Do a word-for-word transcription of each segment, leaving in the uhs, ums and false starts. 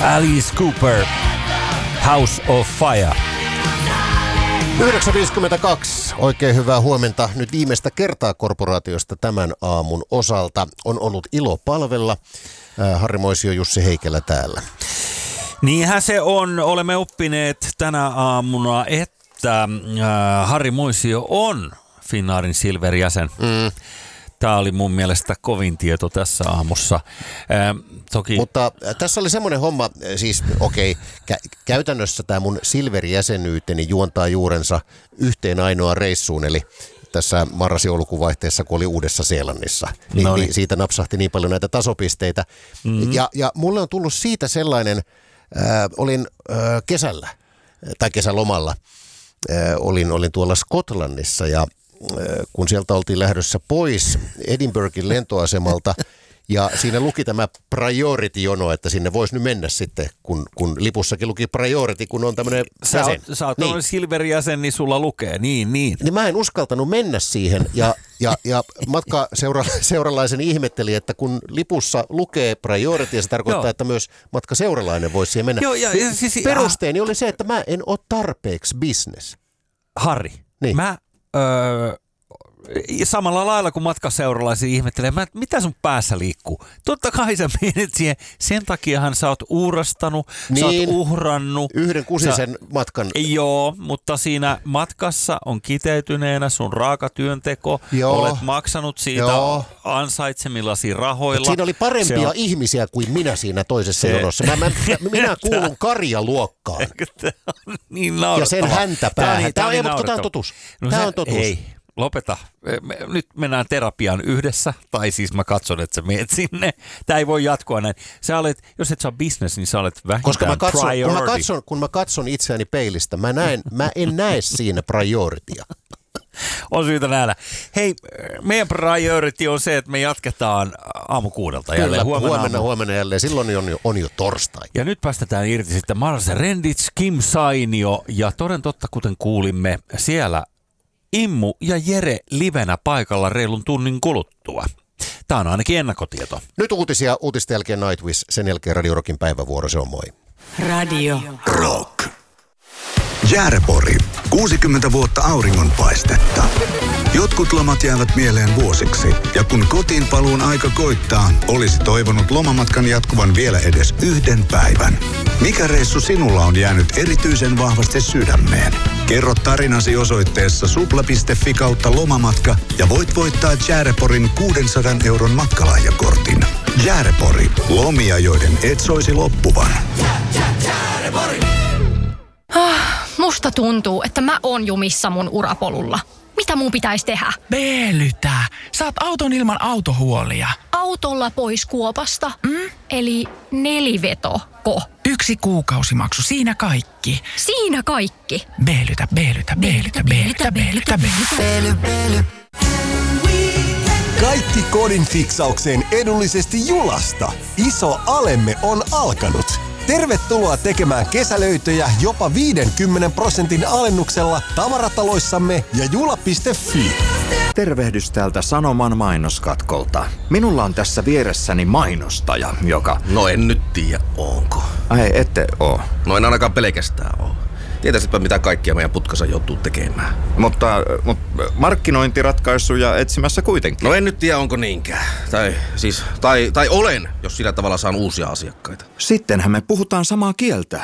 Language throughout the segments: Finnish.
Alice Cooper, House of Fire. yhdeksän viisikymmentäkaksi. Oikein hyvää huomenta. Nyt viimeistä kertaa korporaatiosta tämän aamun osalta on ollut ilo palvella. Harri Moisio, Jussi Heikelä täällä. Niinhän se on. Olemme oppineet tänä aamuna, että äh, Harri Moisio on Finnairin Silver-jäsen. Mm. Tämä oli mun mielestä kovin tieto tässä aamussa. Ää, toki... Mutta tässä oli semmoinen homma, siis okei, okay, kä- käytännössä tämä mun Silver-jäsenyyteni juontaa juurensa yhteen ainoaan reissuun, eli tässä marras-joulukuun vaihteessa, kun oli Uudessa-Seelannissa. Niin, no niin. niin siitä napsahti niin paljon näitä tasopisteitä. Mm-hmm. Ja, ja mulle on tullut siitä sellainen, äh, olin äh, kesällä, tai kesälomalla, äh, olin, olin tuolla Skotlannissa ja kun sieltä oltiin lähdössä pois Edinburghin lentoasemalta ja siinä luki tämä priority-jono, että sinne voisi nyt mennä sitten, kun, kun lipussakin luki priority, kun on tämmöinen Sä jäsen. oot, sä oot niin. Silver-jäsen, niin sulla lukee, niin, niin. Niin mä en uskaltanut mennä siihen ja, ja, ja matkaseuralaisen ihmetteli, että kun lipussa lukee priority, se tarkoittaa, Joo. että myös matkaseuralainen voisi siihen mennä. Joo, ja, ja, siis, Perusteeni oli se, että mä en ole tarpeeksi business. Harri, niin. mä... Öö, samalla lailla kuin matkaseuralaisia ihmettelee, mä, mitä sun päässä liikkuu? Totta kai sä menet siihen, sen takiahan sä oot uurastanut, niin, sä oot uhrannut. Yhden kusisen sä, matkan. Joo, mutta siinä matkassa on kiteytyneenä sun raaka työnteko, joo. Olet maksanut siitä joo. ansaitsemillasi rahoilla. Siinä oli parempia on... ihmisiä kuin minä siinä toisessa se... jonossa. Mä, mä, minä kuulun karjaluokkaan. Niin naurettava. Ja sen häntä päähän. Tämä on, niin tämä on totuus. No tämä se, on totuus. Ei. Lopeta. Nyt mennään terapiaan yhdessä, tai siis mä katson, että sä meet sinne. Tämä ei voi jatkua näin. Sä olet, jos et sä ole business, niin sä olet vähintään Koska mä katson, priority. Kun mä katson, kun mä katson itseäni peilistä, mä, näen, mä en näe siinä prioritya. On syytä nähdä. Hei, meidän priority on se, että me jatketaan aamu kuudelta jälleen. Kyllä, huomenna, huomenna, aamu. huomenna jälleen. Silloin on jo, on jo torstai. Ja nyt päästetään irti sitten Mars Rendits, Kim Sainio ja toden totta, kuten kuulimme, siellä Immu ja Jere livenä paikalla reilun tunnin kuluttua. Tämä on ainakin ennakkotieto. Nyt uutisia, uutista jälkeen Nightwish, sen jälkeen Radio Rockin päivävuoro, se on moi. Radio Rock. Jäärepori. kuusikymmentä vuotta auringonpaistetta. Jotkut lomat jäävät mieleen vuosiksi. Ja kun kotiin paluun aika koittaa, olisi toivonut lomamatkan jatkuvan vielä edes yhden päivän. Mikä reissu sinulla on jäänyt erityisen vahvasti sydämeen? Kerro tarinasi osoitteessa supla piste fi kautta lomamatka ja voit voittaa Jääreporin kuusisataa euron matkalahjakortin. Jäärepori. Lomia, joiden et soisi loppuvan. Jäärepori! Ah, musta tuntuu, että mä oon jumissa mun urapolulla. Mitä mun pitäisi tehdä? Veelytä. Saat auton ilman autohuolia. Autolla pois kuopasta? Mm? Eli nelivetoko? Yksi kuukausimaksu, siinä kaikki. Siinä kaikki? Veelytä, veelytä, veelytä, veelytä, veelytä, veelytä. Kaikki kodin fiksaukseen edullisesti Julasta. Iso alemme on alkanut. Tervetuloa tekemään kesälöitöjä jopa viidenkymmenen prosentin alennuksella tavarataloissamme ja jula piste fi. Tervehdys täältä Sanoman mainoskatkolta. Minulla on tässä vieressäni mainostaja, joka... No en nyt tiedä, onko. Ai, ette oo. No en ainakaan pelkästään oo. Tietäisitpä mitä kaikkia meidän putkassa joutuu tekemään. Mutta, mutta markkinointiratkaisuja etsimässä kuitenkin. No en nyt tiedä, onko niinkään. Tai siis, tai, tai olen, jos sillä tavalla saan uusia asiakkaita. Sittenhän me puhutaan samaa kieltä.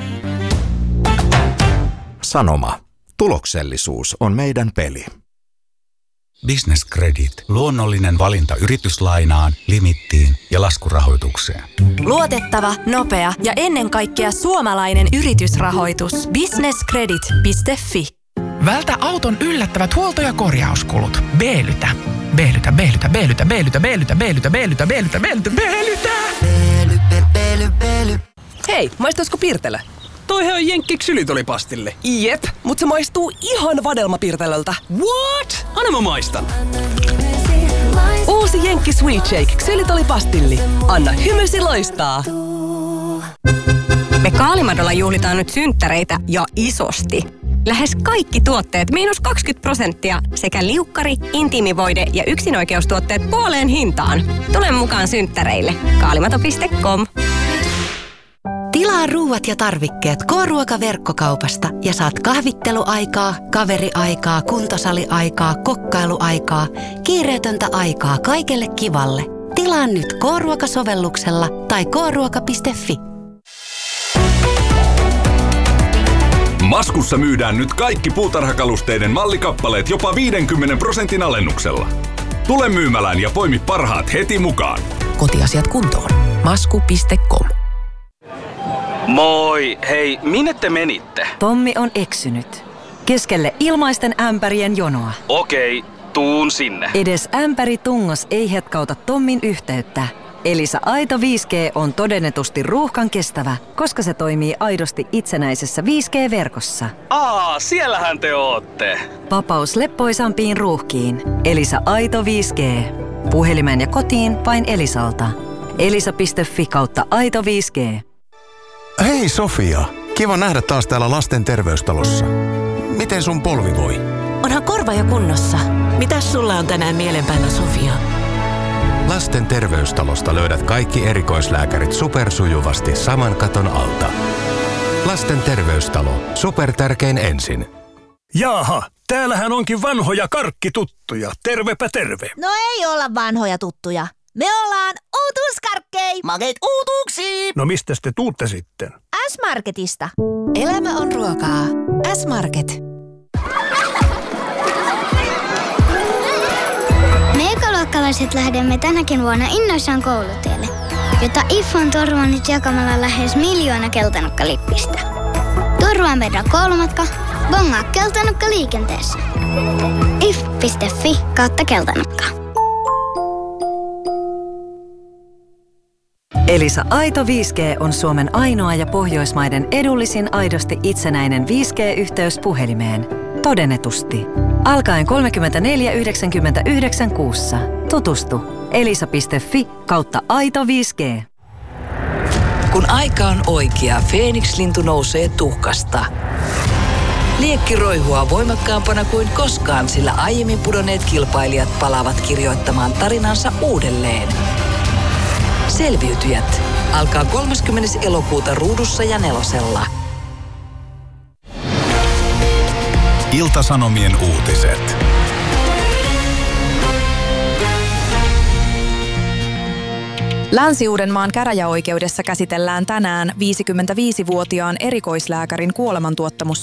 Sanoma. Tuloksellisuus on meidän peli. Business Credit. Luonnollinen valinta yrityslainaan, limittiin ja laskurahoitukseen. Luotettava, nopea ja ennen kaikkea suomalainen yritysrahoitus. business credit piste fi. Vältä auton yllättävät huolto- ja korjauskulut. Veelytä. Veelytä, veelytä, veelytä, veelytä, veelytä, veelytä, veelytä, veelytä, veelytä, veelytä. Veely, veely, veely. Hei, maistaisiko Pirtelä? Toihan on jenkki ksylitolipastille. Jep, mut se maistuu ihan vadelmapirtelöltä. What? Anna mä maistan. Uusi jenkki Sweet Shake ksylitolipastilli. Anna hymysi loistaa. Me Kaalimadolla juhlitaan nyt synttäreitä ja isosti. Lähes kaikki tuotteet miinus kaksikymmentä prosenttia sekä liukkari, intiimivoide ja yksinoikeustuotteet puoleen hintaan. Tule mukaan synttäreille. Kaalimato piste com. Tilaa ruuat ja tarvikkeet K-ruokaverkkokaupasta ja saat kahvitteluaikaa, kaveriaikaa, kuntosaliaikaa, kokkailuaikaa, kiireetöntä aikaa kaikelle kivalle. Tilaa nyt K-ruokasovelluksella tai k ruoka piste fi. Maskussa myydään nyt kaikki puutarhakalusteiden mallikappaleet jopa viidenkymmenen prosentin alennuksella. Tule myymälään ja poimi parhaat heti mukaan. Kotiasiat kuntoon. masku piste com. Moi! Hei, minne te menitte? Tommi on eksynyt. Keskelle ilmaisten ämpärien jonoa. Okei, tuun sinne. Edes ämpäri tungos ei hetkauta Tommin yhteyttä. Elisa Aito viisi G on todennetusti ruuhkan kestävä, koska se toimii aidosti itsenäisessä viisi G-verkossa. Aa, siellähän te ootte. Vapaus leppoisampiin ruuhkiin. Elisa Aito viisi G. Puhelimeen ja kotiin vain Elisalta. elisa piste fi kautta aito viisi G. Hei Sofia, kiva nähdä taas täällä lasten terveystalossa. Miten sun polvi voi? Onhan korva jo kunnossa. Mitäs sulla on tänään mielen päällä, Sofia? Lasten terveystalosta löydät kaikki erikoislääkärit supersujuvasti saman katon alta. Lasten terveystalo. Supertärkein ensin. Jaaha, täällähän onkin vanhoja karkkituttuja. Tervepä terve. No ei olla vanhoja tuttuja. Me ollaan uutuuskarkkei. Makeet uutuuksiin. No mistäs te tuutte sitten? S-Marketista. Elämä on ruokaa. S-Market. Me ekaluokkalaiset lähdemme tänäkin vuonna innoissaan koulutielle, jota I F on turvannut jakamalla lähes miljoona keltanukkalippistä. Turvaa meidän koulumatka, bongaa keltanukka liikenteessä. if piste fi kautta keltanukka. Elisa Aito viisi G on Suomen ainoa ja Pohjoismaiden edullisin aidosti itsenäinen viisi G-yhteys puhelimeen. Todennetusti. Alkaen kolmekymmentäneljä yhdeksänkymmentäyhdeksän kuussa. Tutustu. elisa piste fi kautta aito viisi G. Kun aika on oikea, Feeniks-lintu nousee tuhkasta. Liekki roihua voimakkaampana kuin koskaan, sillä aiemmin pudonneet kilpailijat palaavat kirjoittamaan tarinansa uudelleen. Selviytyjät alkaa kolmaskymmenes elokuuta Ruudussa ja Nelosella. Ilta-Sanomien uutiset. Länsi-Uudenmaan käräjäoikeudessa käsitellään tänään viisikymmentäviisivuotiaan erikoislääkärin kuolemantuottamus